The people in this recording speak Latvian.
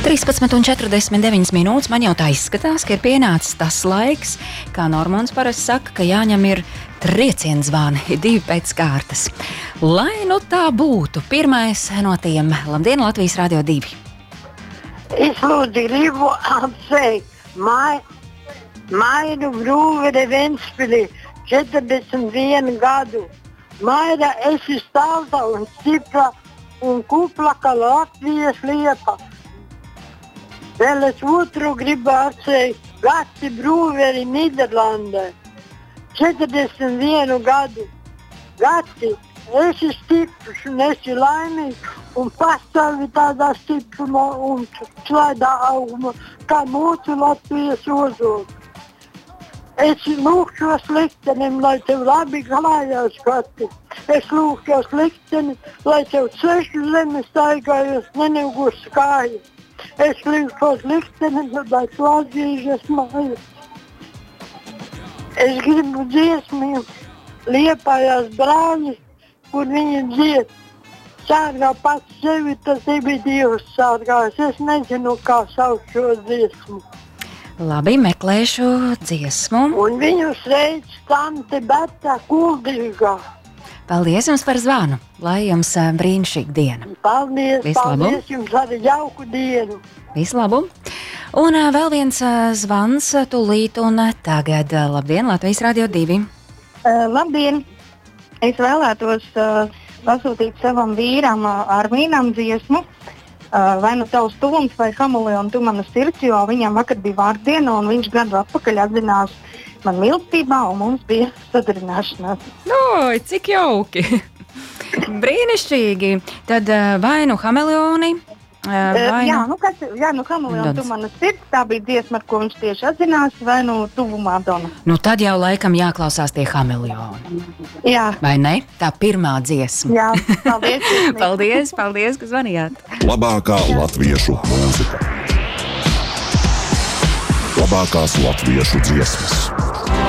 13:49 minūtes. Man jau tā izskatās, ka ir pienācis tas laiks, kā Normons parasti saka, ka jāņem ir triecienzvani, 2 pēc kārtas. Lai nu tā būtu, pirmais no tiem. Labdien, Latvijas Radio 2! Es lūdzu gribu apsveikt Mairu Brūveri Ventspilī, 41 gadu. Maira, esi stāvta un stipra un kupla, kā Latvijas liepa. Vēl es otru gribu apsveikt Gati Brūveri Nīderlandē, 41 gadu. Gati, esi stiprs un esi laimīgs un pastāvi tādā stiprumā un slēdā augumā, kā mūsu Latvijas ozols. Es lūgšos liktenim, lai tev labi klājās, Gati. Es lūgšos likteni, lai tev ceļu zemi staigājos, nenilgus kājas. Es lūgšos likteni, lai tu atgriežies mājās. Es gribu dziesmu Liepājās brāļi, kur viņi dzied. Sārgā pats sevi, tas tevi Dievs sārgās. Es nezinu, kā sauc šo dziesmu. Labi, meklēšu dziesmu. Un viņu sveic tante Berta Kuldīgā. Paldies jums par zvanu, lai jums brīnišķīga diena. Paldies, Vislabu. paldies jums arī jauku dienu. Vislabu! Un vēl viens zvans tūlīt un tagad. Labdien, Latvijas Radio 2! Labdien! Es vēlētos pasūtīt savam vīram Armīnam dziesmu. Vai nu tavs tuvums vai Hamuleona tu mana sirds, jo viņam vakar bija vārdiena un viņš gadu atpakaļ atzinās man mīlestībā un mums bija sadarināšanās. Oi, cik jauki! Brīnišķīgi! Tad vai nu Hamuleoni? Hamuleona tu mana sirds, tā bija dziesma, ar ko viņš tieši atzinās, vai nu tuvumā Dona. Nu tad jau laikam jāklausās tie Hamuleoni. Jā. Vai ne? Tā pirmā dziesma. Jā, paldies. paldies, ka zvanījāt. Labākā latviešu mūzika. Labākās latviešu dziesmas.